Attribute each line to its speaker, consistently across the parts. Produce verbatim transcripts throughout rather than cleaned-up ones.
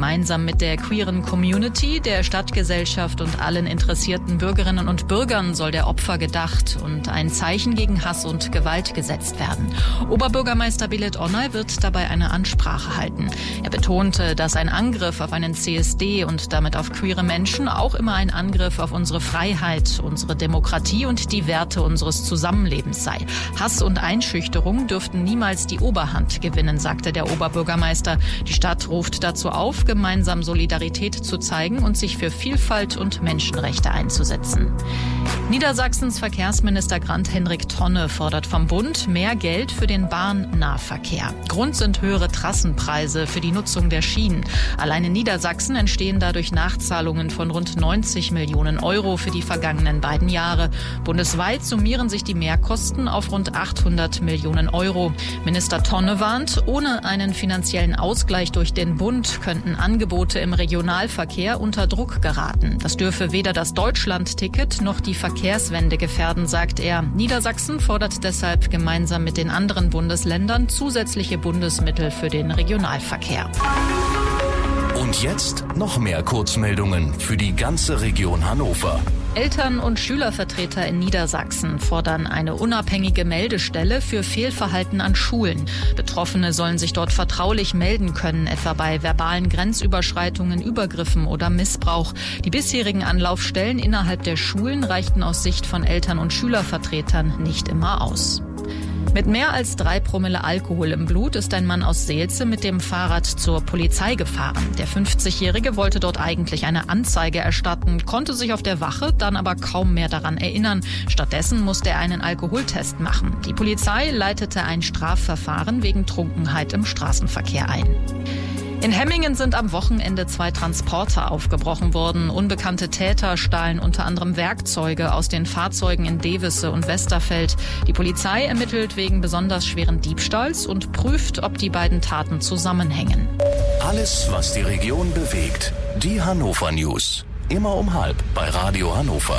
Speaker 1: Gemeinsam mit der queeren Community, der Stadtgesellschaft und allen interessierten Bürgerinnen und Bürgern soll der Opfer gedacht und ein Zeichen gegen Hass und Gewalt gesetzt werden. Oberbürgermeister Bilet Onay wird dabei eine Ansprache halten. Er betonte, dass ein Angriff auf einen C S D und damit auf queere Menschen auch immer ein Angriff auf unsere Freiheit, unsere Demokratie und die Werte unseres Zusammenlebens sei. Hass und Einschüchterung dürften niemals die Oberhand gewinnen, sagte der Oberbürgermeister. Die Stadt ruft dazu auf, gemeinsam Solidarität zu zeigen und sich für Vielfalt und Menschenrechte einzusetzen. Niedersachsens Verkehrsminister Grant-Hendrik Tonne fordert vom Bund mehr Geld für den Bahnnahverkehr. Grund sind höhere Trassenpreise für die Nutzung der Schienen. Allein in Niedersachsen entstehen dadurch Nachzahlungen von rund neunzig Millionen Euro für die vergangenen beiden Jahre. Bundesweit summieren sich die Mehrkosten auf rund achthundert Millionen Euro. Minister Tonne warnt, ohne einen finanziellen Ausgleich durch den Bund könnten Angebote im Regionalverkehr unter Druck geraten. Das dürfe weder das Deutschland-Ticket noch die Verkehrswende gefährden, sagt er. Niedersachsen fordert deshalb gemeinsam mit den anderen Bundesländern zusätzliche Bundesmittel für den Regionalverkehr.
Speaker 2: Und jetzt noch mehr Kurzmeldungen für die ganze Region Hannover.
Speaker 1: Eltern- und Schülervertreter in Niedersachsen fordern eine unabhängige Meldestelle für Fehlverhalten an Schulen. Betroffene sollen sich dort vertraulich melden können, etwa bei verbalen Grenzüberschreitungen, Übergriffen oder Missbrauch. Die bisherigen Anlaufstellen innerhalb der Schulen reichten aus Sicht von Eltern- und Schülervertretern nicht immer aus. Mit mehr als drei Promille Alkohol im Blut ist ein Mann aus Seelze mit dem Fahrrad zur Polizei gefahren. Der fünfzigjährige wollte dort eigentlich eine Anzeige erstatten, konnte sich auf der Wache dann aber kaum mehr daran erinnern. Stattdessen musste er einen Alkoholtest machen. Die Polizei leitete ein Strafverfahren wegen Trunkenheit im Straßenverkehr ein. In Hemmingen sind am Wochenende zwei Transporter aufgebrochen worden. Unbekannte Täter stahlen unter anderem Werkzeuge aus den Fahrzeugen in Devisse und Westerfeld. Die Polizei ermittelt wegen besonders schweren Diebstahls und prüft, ob die beiden Taten zusammenhängen.
Speaker 2: Alles, was die Region bewegt. Die Hannover News. Immer um halb bei Radio Hannover.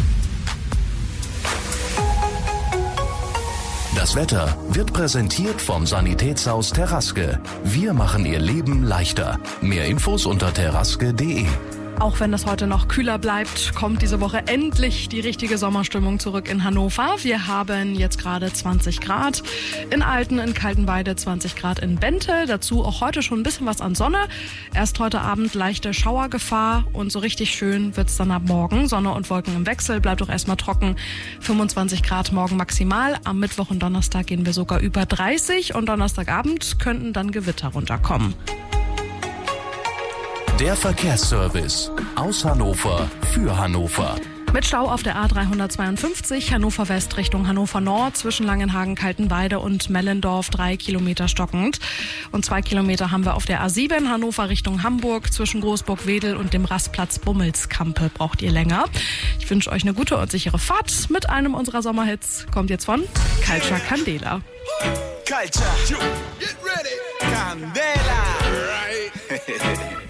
Speaker 2: Das Wetter wird präsentiert vom Sanitätshaus Terraske. Wir machen Ihr Leben leichter. Mehr Infos unter terraske punkt de.
Speaker 3: Auch wenn es heute noch kühler bleibt, kommt diese Woche endlich die richtige Sommerstimmung zurück in Hannover. Wir haben jetzt gerade zwanzig Grad in Alten, in Kaltenweide zwanzig Grad in Bente. Dazu auch heute schon ein bisschen was an Sonne. Erst heute Abend leichte Schauergefahr und so richtig schön wird's dann ab morgen. Sonne und Wolken im Wechsel, bleibt auch erstmal trocken. fünfundzwanzig Grad morgen maximal. Am Mittwoch und Donnerstag gehen wir sogar über dreißig und Donnerstagabend könnten dann Gewitter runterkommen.
Speaker 2: Der Verkehrsservice aus Hannover für Hannover.
Speaker 3: Mit Stau auf der A dreihundertzweiundfünfzig Hannover West Richtung Hannover Nord zwischen Langenhagen, Kaltenweide und Mellendorf drei Kilometer stockend. Und zwei Kilometer haben wir auf der A sieben Hannover Richtung Hamburg zwischen Großburg-Wedel und dem Rastplatz Bummelskampe. Braucht ihr länger. Ich wünsche euch eine gute und sichere Fahrt mit einem unserer Sommerhits. Kommt jetzt von Culture Candela.
Speaker 4: Culture, get ready, Candela. Right.